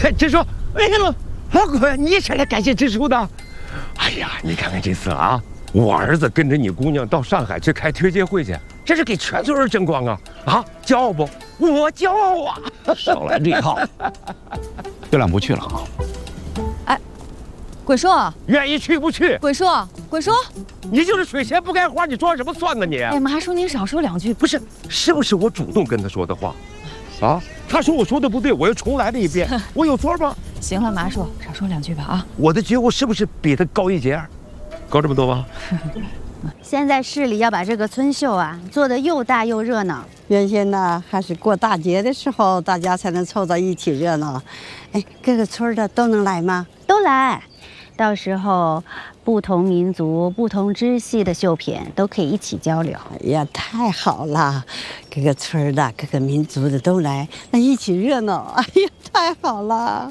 支书，哎呀，老哥，你是来感谢支书的？哎呀，你看看这次啊，我儿子跟着你姑娘到上海去开推介会去，这是给全村人争光啊！啊，骄傲不？我骄傲啊！ 少来这一套。月亮不去了啊。 哎，鬼叔， 愿意去不去？ 鬼叔，鬼叔， 你就是水钱不该花，你装什么蒜呢你？ 哎，麻叔您少说2句。 不是，是不是我主动跟他说的话？啊，他说我说的不对，我又重来了一遍，我有错吗？ 行了，麻叔，少说2句吧啊！ 我的觉悟是不是比他高一截？高这么多吗？ 现在市里要把这个村秀啊做得又大又热闹。 原先呢，还是过大节的时候，大家才能凑到一起热闹。哎，各个村的都能来吗？ 都来，到时候不同民族、不同支系的绣品都可以一起交流。 哎呀，太好了！各个村的、各个民族的都来，那一起热闹。哎呀，太好了！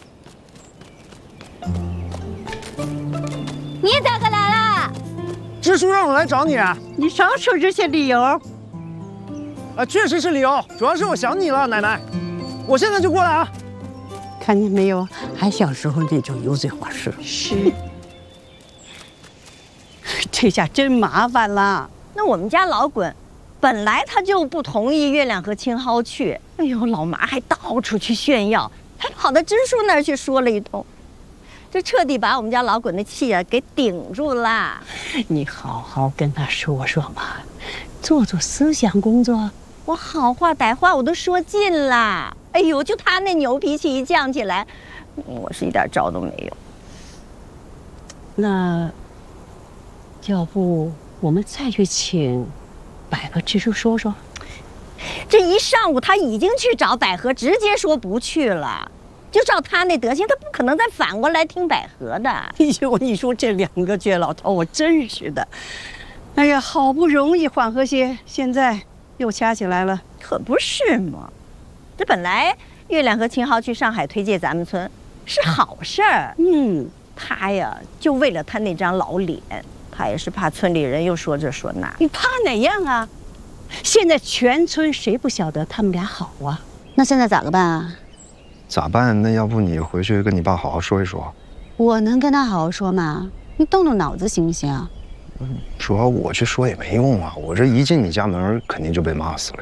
你咋个来了？ 支书让我来找你。 你少说这些理由。 确实是理由，主要是我想你了，奶奶。我现在就过来啊。 看见没有，还小时候那种油嘴滑舌。 是。 这下真麻烦了。 那我们家老滚，本来他就不同意月亮和青蒿去，哎呦，老麻还到处去炫耀，还跑到支书那儿去说了一通，这彻底把我们家老滚的气啊给顶住了。 你好好跟他说说嘛，做做思想工作。 我好话歹话我都说尽了，哎呦，就他那牛脾气一犟起来，我是一点招都没有。 那要不我们再去请百合支书说说？ 这一上午他已经去找百合，直接说不去了。就照他那德行，他不可能再反过来听百合的。 哎呦，你说这2个倔老头，我真是的。哎呀，好不容易缓和些，现在又掐起来了， 可不是嘛？这本来月亮和青蒿去上海推介咱们村是好事儿。他呀，就为了他那张老脸，他也是怕村里人又说这说那。 你怕哪样啊？现在全村谁不晓得他们俩好啊？ 那现在咋个办啊？ 咋办？那要不你回去跟你爸好好说一说。 我能跟他好好说吗？你动动脑子行不行？ 主要我去说也没用啊，我这一进你家门，肯定就被骂死了。